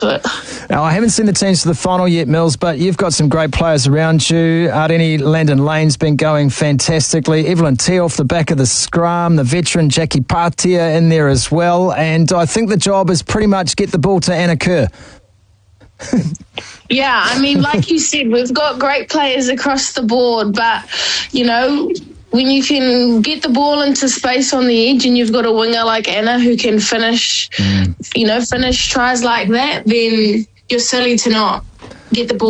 it. Now, I haven't seen the teams to the final yet, Mills, but you've got some great players around you. Areni Landon Lane's been going fantastically. Evelyn T off the back of the scrum, the veteran Jackie Patia in there as well. And I think the job is pretty much get the ball to Anna Kerr. Yeah, I mean, like you said, we've got great players across the board, but, you know, when you can get the ball into space on the edge and you've got a winger like Anna who can finish tries like that, then you're silly to not get the ball